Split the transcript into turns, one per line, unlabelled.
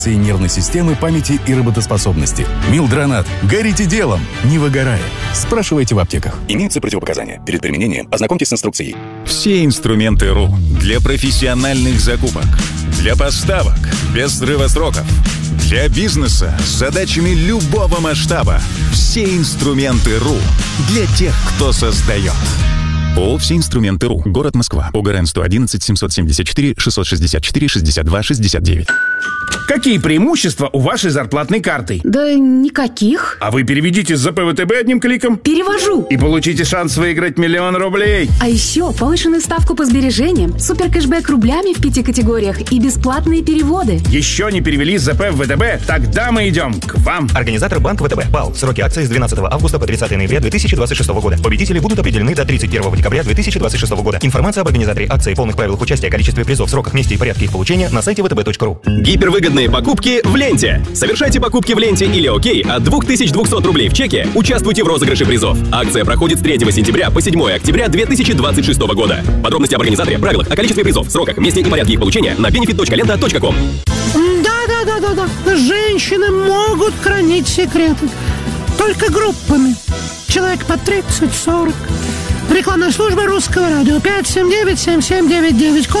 нервной системы, памяти и работоспособности. Милдронат. Горите делом, не выгорая. Спрашивайте в аптеках. Имеются противопоказания. Перед применением ознакомьтесь с инструкцией.
Все инструменты РУ для профессиональных закупок, для поставок без срыва сроков, для бизнеса с задачами любого масштаба. Все инструменты РУ для тех, кто создает. ООО «Все инструменты РУ». Город Москва. ОГРН 111 774 664 62 69.
Какие преимущества у вашей зарплатной карты?
Да никаких.
А вы переведите с ЗП ВТБ одним кликом.
Перевожу.
И получите шанс выиграть 1 000 000 рублей.
А еще повышенную ставку по сбережениям, суперкэшбэк рублями в 5 категориях и бесплатные переводы.
Еще не перевели с ЗП в ВТБ? Тогда мы идем к вам.
Организатор Банк ВТБ. БАЛ. Сроки акции с 12 августа по 30 ноября 2026 года. Победители будут определены до 31 декабря 2026 года. Информация об организаторе акции, полных правилах участия, количестве призов, сроках, месте и порядке их получения на сайте vtb.ru.
Гипервыгодные покупки в ленте. Совершайте покупки в ленте или ОК от 2200 рублей в чеке. Участвуйте в розыгрыше призов. Акция проходит с 3 сентября по 7 октября 2026 года. Подробности об организаторе, правилах, о количестве призов, сроках, месте и порядке их получения на benefit.lenta.com.
Да. Женщины могут хранить секреты. Только группами. Человек по 30-40. Рекламная служба Русского радио 579-7799.